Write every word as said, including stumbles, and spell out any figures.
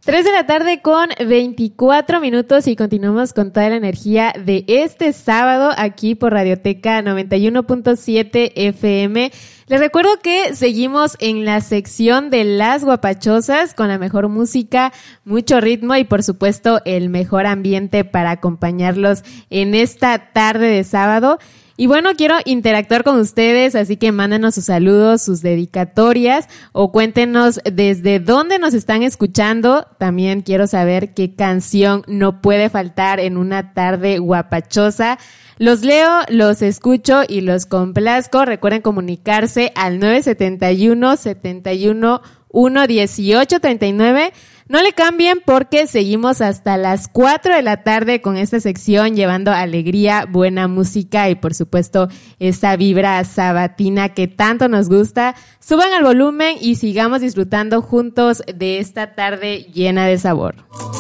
tres de la tarde con veinticuatro minutos y continuamos con toda la energía de este sábado aquí por Radioteca noventa y uno punto siete F M. Les recuerdo que seguimos en la sección de las guapachosas con la mejor música, mucho ritmo y por supuesto el mejor ambiente para acompañarlos en esta tarde de sábado. Y bueno, quiero interactuar con ustedes, así que mándenos sus saludos, sus dedicatorias o cuéntenos desde dónde nos están escuchando. También quiero saber qué canción no puede faltar en una tarde guapachosa. Los leo, los escucho y los complazco. Recuerden comunicarse al nueve siete uno, siete uno uno, uno ocho tres nueve. No le cambien porque seguimos hasta las cuatro de la tarde con esta sección llevando alegría, buena música y por supuesto esa vibra sabatina que tanto nos gusta. Suban al volumen y sigamos disfrutando juntos de esta tarde llena de sabor.